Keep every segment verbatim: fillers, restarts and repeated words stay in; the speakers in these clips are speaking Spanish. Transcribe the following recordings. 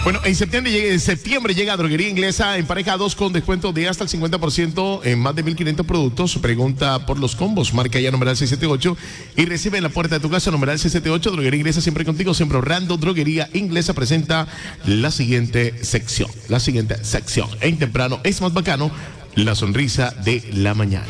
Bueno, en septiembre, llega- en septiembre llega Droguería Inglesa en pareja dos con descuento de hasta el cincuenta por ciento en más de mil quinientos productos. Pregunta por los combos, marca ya numeral seiscientos setenta y ocho y recibe en la puerta de tu casa numeral seiscientos setenta y ocho. Droguería Inglesa siempre contigo, siempre ahorrando. Droguería Inglesa presenta la siguiente sección. La siguiente sección. En temprano es más bacano, la sonrisa de la mañana.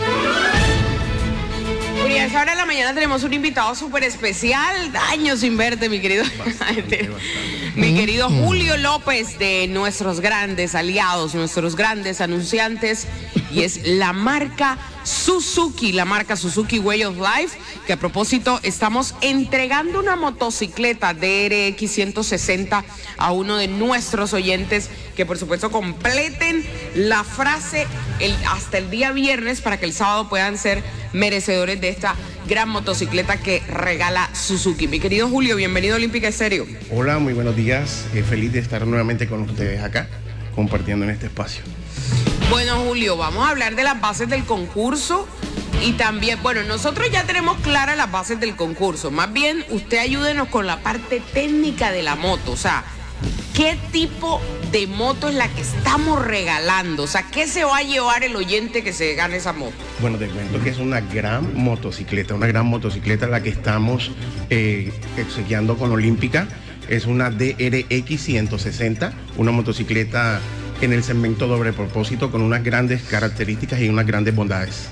Y a esa hora de la mañana tenemos un invitado súper especial. Años sin verte, mi querido. Bastante, bastante. Mi querido Julio López, de nuestros grandes aliados, nuestros grandes anunciantes. Y es la marca Suzuki, la marca Suzuki Way of Life, que a propósito estamos entregando una motocicleta D R X ciento sesenta a uno de nuestros oyentes, que por supuesto completen la frase el, hasta el día viernes para que el sábado puedan ser merecedores de esta gran motocicleta que regala Suzuki. Mi querido Julio, bienvenido a Olímpica Estéreo. Hola, muy buenos días. Eh, feliz de estar nuevamente con ustedes acá, compartiendo en este espacio. Bueno, Julio, vamos a hablar de las bases del concurso y también, bueno, nosotros ya tenemos claras las bases del concurso. Más bien, usted ayúdenos con la parte técnica de la moto. O sea, ¿qué tipo de moto es la que estamos regalando? O sea, ¿qué se va a llevar el oyente que se gane esa moto? Bueno, te cuento que es una gran motocicleta, una gran motocicleta la que estamos eh, obsequiando con Olímpica. Es una D R X ciento sesenta, una motocicleta en el segmento doble propósito con unas grandes características y unas grandes bondades.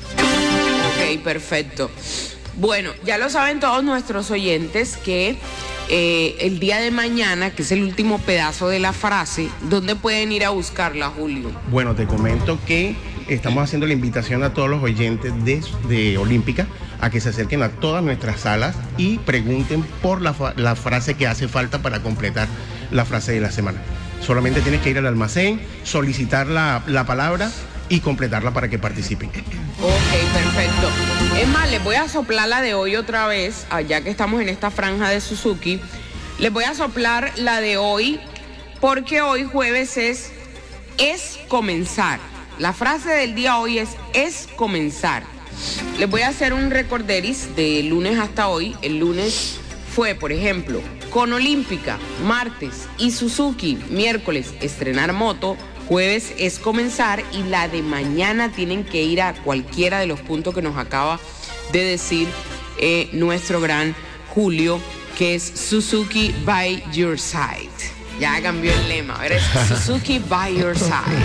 Ok, perfecto. Bueno, ya lo saben todos nuestros oyentes que eh, el día de mañana, que es el último pedazo de la frase, ¿dónde pueden ir a buscarla, Julio? Bueno, te comento que estamos haciendo la invitación a todos los oyentes de, de Olímpica a que se acerquen a todas nuestras salas y pregunten por la, la frase que hace falta para completar la frase de la semana. Solamente tienes que ir al almacén, solicitar la, la palabra y completarla para que participen. Ok, perfecto. Es más, les voy a soplar la de hoy otra vez, ya que estamos en esta franja de Suzuki. Les voy a soplar la de hoy porque hoy jueves es es comenzar. La frase del día hoy es es comenzar. Les voy a hacer un recorderis de lunes hasta hoy. El lunes fue, por ejemplo, con Olímpica, martes, y Suzuki, miércoles, estrenar moto, jueves es comenzar, y la de mañana tienen que ir a cualquiera de los puntos que nos acaba de decir eh, nuestro gran Julio, que es Suzuki by your side. Ya cambió el lema, ahora es Suzuki by your side.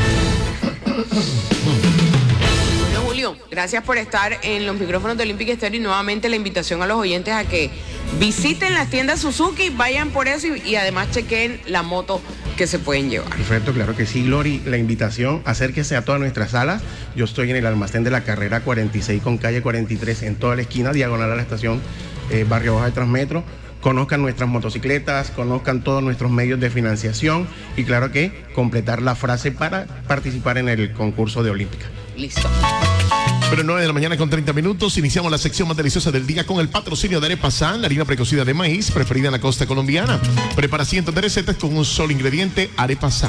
Bueno, Julio, gracias por estar en los micrófonos de Olímpica Estéreo y nuevamente la invitación a los oyentes a que visiten las tiendas Suzuki, vayan por eso y, y además chequen la moto que se pueden llevar. Perfecto, claro que sí, Glory. La invitación, acérquese a todas nuestras salas. Yo estoy en el almacén de la carrera cuarenta y seis con calle cuarenta y tres, en toda la esquina, diagonal a la estación eh, Barrio Baja de Transmetro. Conozcan nuestras motocicletas, conozcan todos nuestros medios de financiación y claro que completar la frase para participar en el concurso de Olímpica. Listo. Pero nueve de la mañana con treinta minutos, iniciamos la sección más deliciosa del día con el patrocinio de Arepa San, la harina precocida de maíz, preferida en la costa colombiana. Prepara cientos de recetas con un solo ingrediente, Arepa San.